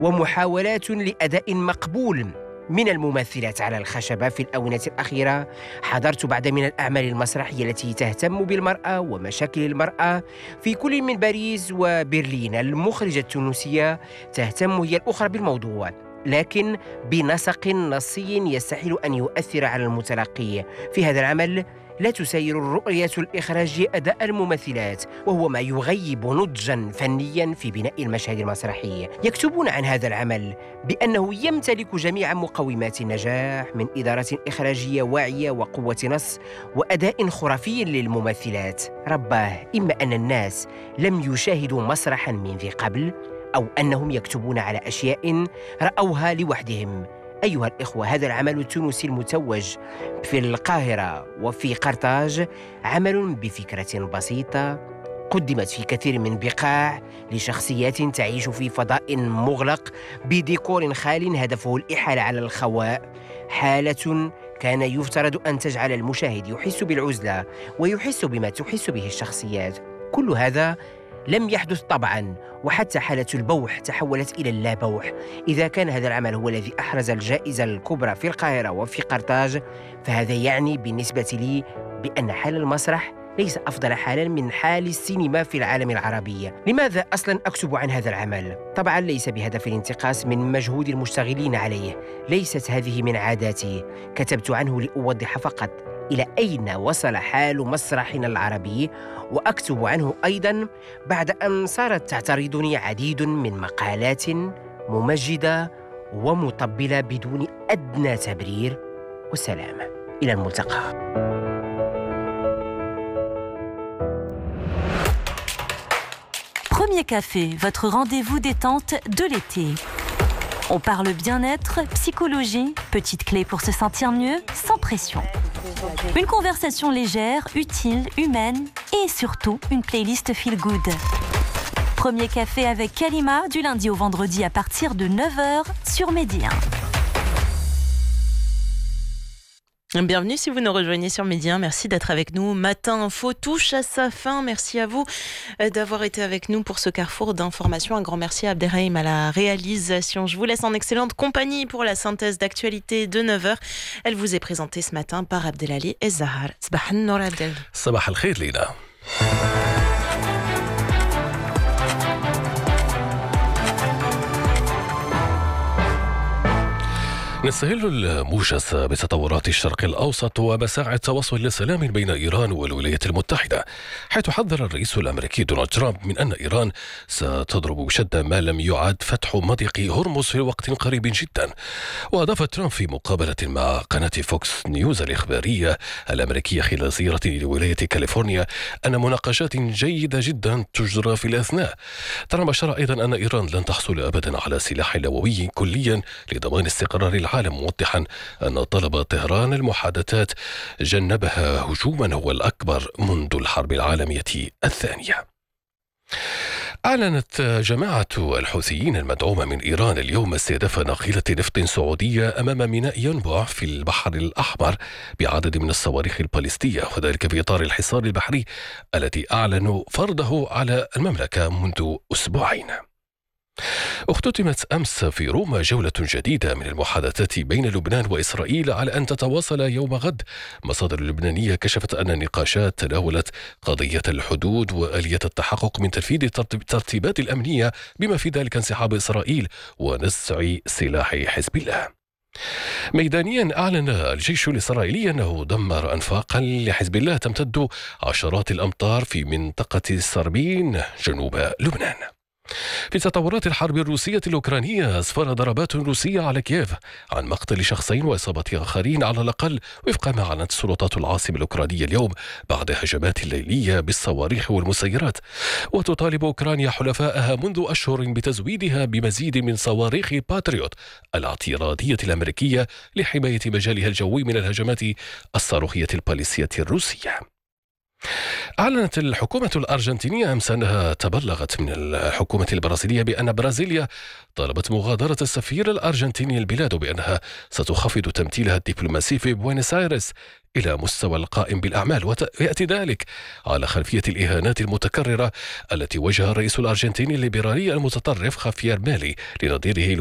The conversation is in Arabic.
ومحاولات لأداء مقبول من الممثلات على الخشبة. في الآونة الأخيرة حضرت بعض من الأعمال المسرحية التي تهتم بالمرأة ومشاكل المرأة في كل من باريس وبرلين. المخرجة التونسية تهتم هي الأخرى بالموضوع، لكن بنسق نصي يستحيل أن يؤثر على المتلقي. في هذا العمل لا تسير الرؤية الإخراجية أداء الممثلات، وهو ما يغيب نضجا فنيا في بناء المشهد المسرحي. يكتبون عن هذا العمل بأنه يمتلك جميع مقومات النجاح، من إدارة إخراجية واعية وقوة نص وأداء خرافي للممثلات. رباه إما أن الناس لم يشاهدوا مسرحا من ذي قبل، أو أنهم يكتبون على أشياء رأوها لوحدهم. أيها الإخوة، هذا العمل التونسي المتوج في القاهرة وفي قرطاج عمل بفكرة بسيطة قدمت في كثير من بقاع لشخصيات تعيش في فضاء مغلق بديكور خال هدفه الإحالة على الخواء، حالة كان يفترض أن تجعل المشاهد يحس بالعزلة ويحس بما تحس به الشخصيات. كل هذا لم يحدث طبعاً، وحتى حالة البوح تحولت إلى اللابوح. إذا كان هذا العمل هو الذي أحرز الجائزة الكبرى في القاهرة وفي قرطاج، فهذا يعني بالنسبة لي بأن حال المسرح ليس أفضل حالا من حال السينما في العالم العربي. لماذا أصلا أكتب عن هذا العمل؟ طبعا ليس بهدف الانتقاص من مجهود المشتغلين عليه، ليست هذه من عاداتي. كتبت عنه لأوضح فقط إلى أين وصل حال مسرحنا العربي، وأكتب عنه أيضا بعد أن صارت تعترضني عديد من مقالات ممجدة ومطبلة بدون أدنى تبرير. والسلام، إلى الملتقى. Premier Café, votre rendez-vous détente de l'été. On parle bien-être, psychologie, petites clés pour se sentir mieux, sans pression. Une conversation légère, utile, humaine et surtout une playlist feel good. Premier Café avec Kalima du lundi au vendredi à partir de 9h sur Medi 1. Bienvenue si vous nous rejoignez sur Medi 1. Merci d'être avec nous. Matin Info touche à sa fin. Merci à vous d'avoir été avec nous pour ce carrefour d'informations. Un grand merci à Abderrahim à la réalisation. Je vous laisse en excellente compagnie pour la synthèse d'actualité de 9h. Elle vous est présentée ce matin par Abdelali et Zahar. Sabah al-nour Abdel. Sabah al-khair Lina. نستهل الموجز بتطورات الشرق الأوسط ومساعي التوصل للسلام بين إيران والولايات المتحدة، حيث حذر الرئيس الأمريكي دونالد ترامب من أن إيران ستضرب بشدة ما لم يعد فتح مضيق هرمز في وقت قريب جدا. وأضاف ترامب في مقابلة مع قناة فوكس نيوز الإخبارية الأمريكية خلال زيارة لولاية كاليفورنيا أن مناقشات جيدة جدا تجرى في الأثناء. ترامب أشار أيضا أن إيران لن تحصل أبدا على سلاح نووي كليا لضمان استقرار العالم، موضحا أن طلب طهران المحادثات جنبها هجوما هو الأكبر منذ الحرب العالمية الثانية. أعلنت جماعة الحوثيين المدعومة من إيران اليوم استهداف ناقلة نفط سعودية أمام ميناء ينبع في البحر الأحمر بعدد من الصواريخ الباليستية، وذلك في إطار الحصار البحري الذي أعلنوا فرضه على المملكة منذ أسبوعين. اختتمت أمس في روما جولة جديدة من المحادثات بين لبنان وإسرائيل على أن تتواصل يوم غد. مصادر لبنانية كشفت أن النقاشات تناولت قضية الحدود وآلية التحقق من تنفيذ الترتيبات الأمنية بما في ذلك انسحاب إسرائيل ونزع سلاح حزب الله. ميدانيا أعلن الجيش الإسرائيلي أنه دمر أنفاقا لحزب الله تمتد عشرات الأمتار في منطقة سربين جنوب لبنان. في تطورات الحرب الروسية الأوكرانية، أسفر ضربات روسية على كييف عن مقتل شخصين وإصابة آخرين على الأقل، وفق ما أعلنت سلطات العاصمة الأوكرانية اليوم بعد هجمات ليلية بالصواريخ والمسيرات. وتطالب أوكرانيا حلفائها منذ أشهر بتزويدها بمزيد من صواريخ باتريوت الاعتراضية الأمريكية لحماية مجالها الجوي من الهجمات الصاروخية الباليستية الروسية. أعلنت الحكومة الأرجنتينية أمس أنها تبلغت من الحكومة البرازيلية بأن برازيليا طلبت مغادرة السفير الأرجنتيني البلاد، بأنها ستخفض تمثيلها الدبلوماسي في بوينس آيرس إلى مستوى القائم بالأعمال، ويأتي ذلك على خلفية الإهانات المتكررة التي وجه الرئيس الأرجنتيني الليبرالي المتطرف خافير مالي لنظيره